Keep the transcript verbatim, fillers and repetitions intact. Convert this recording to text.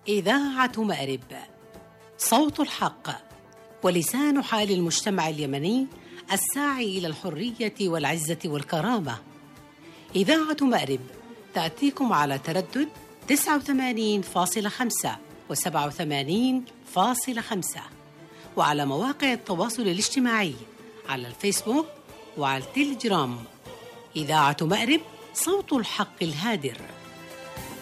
إذاعة مأرب، صوت الحق ولسان حال المجتمع اليمني الساعي إلى الحرية والعزة والكرامة. إذاعة مأرب تأتيكم على تردد تسعة وثمانين فاصلة خمسة وسبعة وثمانين فاصلة خمسة، وعلى مواقع التواصل الاجتماعي على الفيسبوك وعلى التليجرام. إذاعة مأرب، صوت الحق الهادر.